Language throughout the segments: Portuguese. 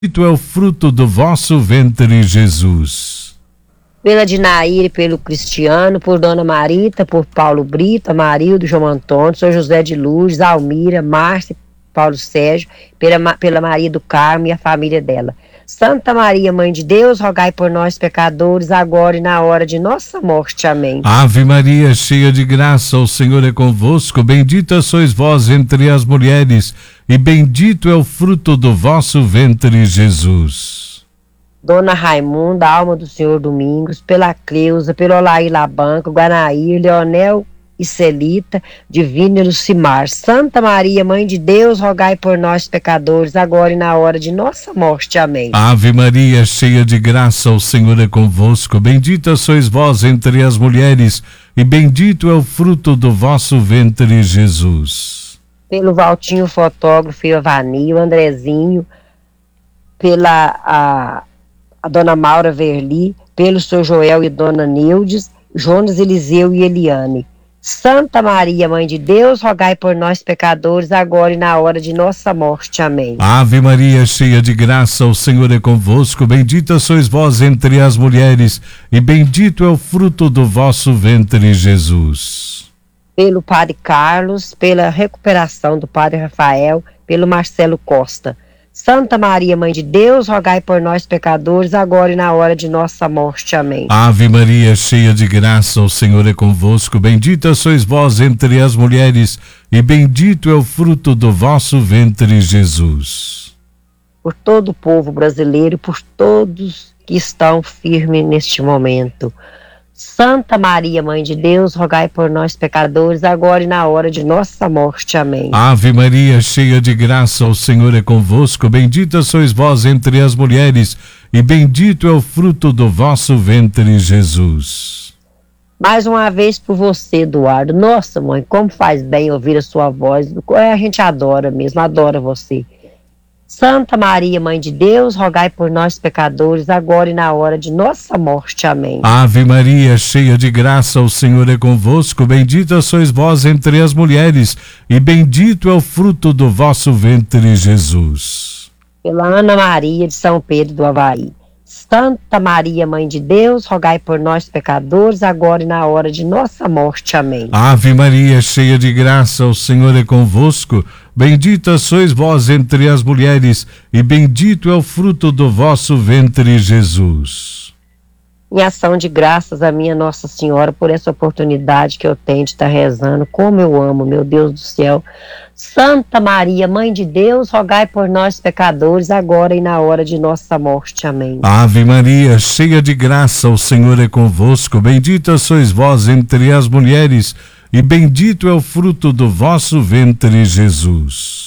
Bendito é o fruto do vosso ventre, Jesus. Pela Dinaíra e pelo Cristiano, por Dona Marita, por Paulo Brito, Marildo, João Antônio, São José de Lourdes, Almira, Márcia, Paulo Sérgio, pela Maria do Carmo e a família dela. Santa Maria, Mãe de Deus, rogai por nós, pecadores, agora e na hora de nossa morte. Amém. Ave Maria, cheia de graça, o Senhor é convosco. Bendita sois vós entre as mulheres, e bendito é o fruto do vosso ventre, Jesus. Dona Raimunda, alma do Senhor Domingos, pela Cleusa, pelo Olaí Labanco, Guanair, Leonel e Celita, Divina e Lucimar. Santa Maria, Mãe de Deus, rogai por nós, pecadores, agora e na hora de nossa morte. Amém. Ave Maria, cheia de graça, o Senhor é convosco. Bendita sois vós entre as mulheres, e bendito é o fruto do vosso ventre, Jesus. Pelo Valtinho fotógrafo e Avanil, Andrezinho, pela a Dona Maura Verli, pelo Sr. Joel e Dona Neudes, Jonas Eliseu e Eliane. Santa Maria, Mãe de Deus, rogai por nós, pecadores, agora e na hora de nossa morte. Amém. Ave Maria, cheia de graça, o Senhor é convosco. Bendita sois vós entre as mulheres, e bendito é o fruto do vosso ventre, Jesus. Pelo Padre Carlos, pela recuperação do Padre Rafael, pelo Marcelo Costa. Santa Maria, Mãe de Deus, rogai por nós, pecadores, agora e na hora de nossa morte. Amém. Ave Maria, cheia de graça, o Senhor é convosco. Bendita sois vós entre as mulheres, e bendito é o fruto do vosso ventre, Jesus. Por todo o povo brasileiro, por todos que estão firmes neste momento. Santa Maria, Mãe de Deus, rogai por nós, pecadores, agora e na hora de nossa morte. Amém. Ave Maria, cheia de graça, o Senhor é convosco. Bendita sois vós entre as mulheres, e bendito é o fruto do vosso ventre, Jesus. Mais uma vez por você, Eduardo. Nossa, mãe, como faz bem ouvir a sua voz. A gente adora mesmo, adora você. Santa Maria, Mãe de Deus, rogai por nós, pecadores, agora e na hora de nossa morte. Amém. Ave Maria, cheia de graça, o Senhor é convosco. Bendita sois vós entre as mulheres, e bendito é o fruto do vosso ventre, Jesus. Pela Ana Maria de São Pedro do Avaí. Santa Maria, Mãe de Deus, rogai por nós, pecadores, agora e na hora de nossa morte. Amém. Ave Maria, cheia de graça, o Senhor é convosco. Bendita sois vós entre as mulheres, e bendito é o fruto do vosso ventre, Jesus. Em ação de graças a minha Nossa Senhora por essa oportunidade que eu tenho de estar rezando, como eu amo, meu Deus do céu. Santa Maria, Mãe de Deus, rogai por nós, pecadores, agora e na hora de nossa morte. Amém. Ave Maria, cheia de graça, o Senhor é convosco. Bendita sois vós entre as mulheres, e bendito é o fruto do vosso ventre, Jesus.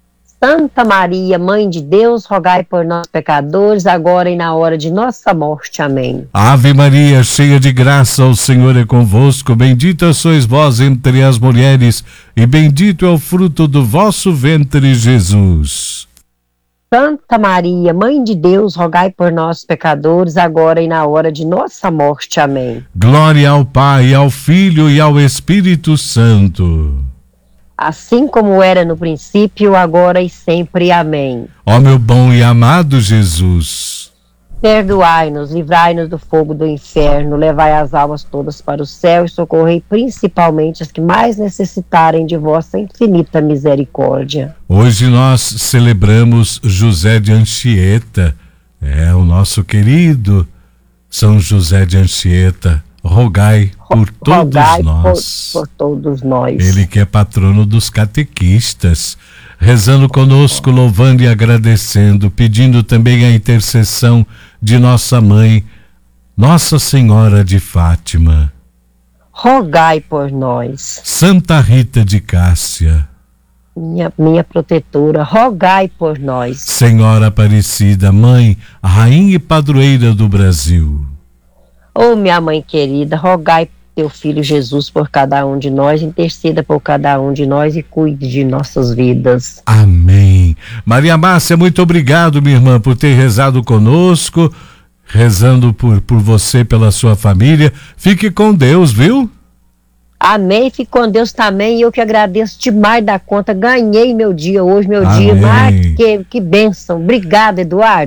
Santa Maria, Mãe de Deus, rogai por nós, pecadores, agora e na hora de nossa morte. Amém. Ave Maria, cheia de graça, o Senhor é convosco. Bendita sois vós entre as mulheres, e bendito é o fruto do vosso ventre, Jesus. Santa Maria, Mãe de Deus, rogai por nós, pecadores, agora e na hora de nossa morte. Amém. Glória ao Pai, ao Filho e ao Espírito Santo. Assim como era no princípio, agora e sempre. Amém. Ó meu bom e amado Jesus, perdoai-nos, livrai-nos do fogo do inferno, levai as almas todas para o céu e socorrei principalmente as que mais necessitarem de vossa infinita misericórdia. Hoje nós celebramos José de Anchieta, o nosso querido São José de Anchieta. Rogai por todos nós. Por todos nós. Ele que é patrono dos catequistas, rezando conosco, louvando e agradecendo, pedindo também a intercessão de nossa mãe, Nossa Senhora de Fátima. Rogai por nós. Santa Rita de Cássia, minha protetora, rogai por nós. Senhora Aparecida, Mãe, Rainha e Padroeira do Brasil. Ô minha mãe querida, rogai teu filho Jesus por cada um de nós, interceda por cada um de nós e cuide de nossas vidas. Amém. Maria Márcia, muito obrigado, minha irmã, por ter rezado conosco, rezando por você, pela sua família. Fique com Deus, viu? Amém, fique com Deus também, e eu que agradeço demais da conta, ganhei meu dia hoje, meu Amém. dia, mas que bênção, obrigada, Eduardo.